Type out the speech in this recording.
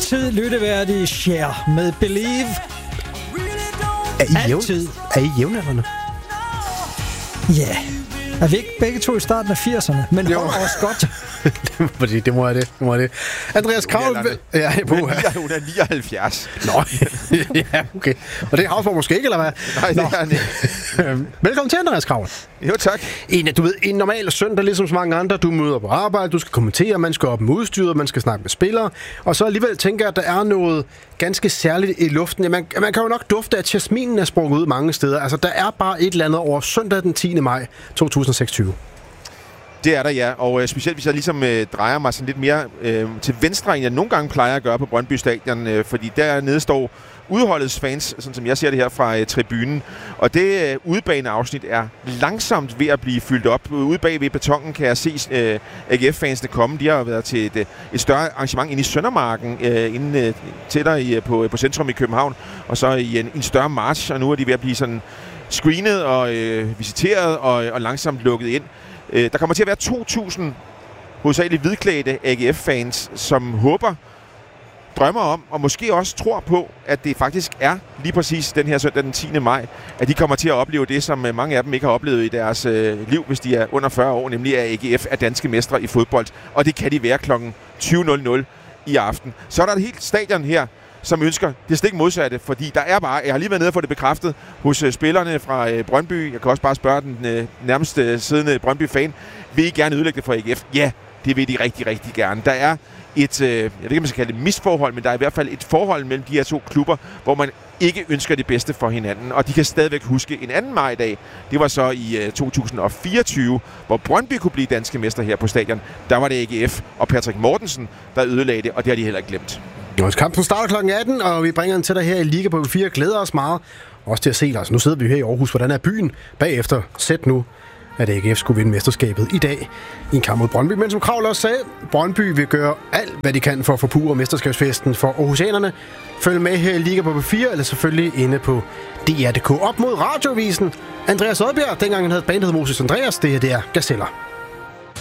altid lytteværdige Cher med Believe. Er I jævnaldrende? Ja. Er vi ikke begge to i starten af 80'erne? Men holder os godt. det må jeg det. Andreas Kraul... Ja, hun er 79. Nå, ja, okay. Og det er Havsborg måske ikke, eller hvad? Nej, det er han ikke. Velkommen til, Andreas Kraul. Jo, tak. En normal søndag, ligesom så mange andre. Du møder på arbejde, du skal kommentere, man skal op med udstyret, man skal snakke med spillere. Og så alligevel tænker jeg, at der er noget ganske særligt i luften. Ja, man kan jo nok dufte, at jasminen er sprunget ud mange steder. Altså, der er bare et eller andet over søndag den 10. maj 2026. Det er der, ja. Og specielt hvis jeg ligesom drejer mig sådan lidt mere til venstre, end jeg nogle gange plejer at gøre på Brøndby Stadion. Fordi dernede står udholdets fans, sådan som jeg ser det her fra tribunen. Og det udebaneafsnit er langsomt ved at blive fyldt op. Ude bag ved betongen kan jeg se AGF-fansene komme. De har været til et større arrangement inde i Søndermarken, inde tættere på centrum i København. Og så i en større march, og nu er de ved at blive sådan screenet og visiteret og langsomt lukket ind. Der kommer til at være 2.000 hovedsageligt hvidklædte AGF-fans, som drømmer om, og måske også tror på, at det faktisk er lige præcis den her søndag den 10. maj, at de kommer til at opleve det, som mange af dem ikke har oplevet i deres liv, hvis de er under 40 år, nemlig at AGF er danske mestre i fodbold. Og det kan de være kl. 20.00 i aften. Så er der et helt stadion her, som ønsker det stik modsatte, fordi der er bare, jeg har lige været nede og få det bekræftet hos spillerne fra Brøndby, jeg kan også bare spørge den nærmest siddende Brøndby-fan, vil I gerne ødelægge det for AGF? Ja, det vil de rigtig, rigtig gerne. Der er et, jeg ved ikke, om man skal kalde det misforhold, men der er i hvert fald et forhold mellem de her to klubber, hvor man ikke ønsker det bedste for hinanden, og de kan stadigvæk huske en 2. maj-dag. Det var så i 2024, hvor Brøndby kunne blive danske mester her på stadion. Der var det AGF og Patrick Mortensen, der ødelagde det, og det har de heller ikke glemt. Kampen starter kl. 18, og vi bringer den til dig her i Liga på 4. Glæder os meget. Også til at se, altså nu sidder vi her i Aarhus. Hvordan er byen bagefter? Sæt nu, at AGF skulle vinde mesterskabet i dag i en kamp mod Brøndby. Men som Kraul også sagde, Brøndby vil gøre alt, hvad de kan for at forpurre mesterskabsfesten for aarhusianerne. Følg med her i Liga på 4, eller selvfølgelig inde på DR.dk. Op mod Radiovisen. Andreas Odbjerg, dengang han havde bandet Moses Andreas, det er Gazeller.